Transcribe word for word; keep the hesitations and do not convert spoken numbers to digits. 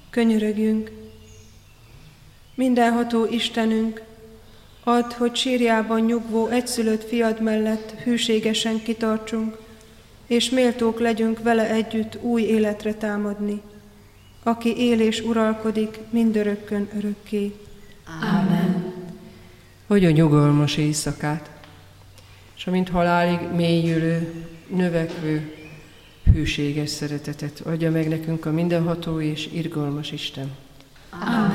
könyörögjünk. Mindenható Istenünk, add, hogy sírjában nyugvó egyszülött fiad mellett hűségesen kitartsunk, és méltók legyünk vele együtt új életre támadni, aki él és uralkodik mindörökkön örökké. Ámen. Adja nyugalmas éjszakát, és amint halálig mélyülő, növekvő, hűséges szeretetet adja meg nekünk a mindenható és irgalmas Isten. Ámen.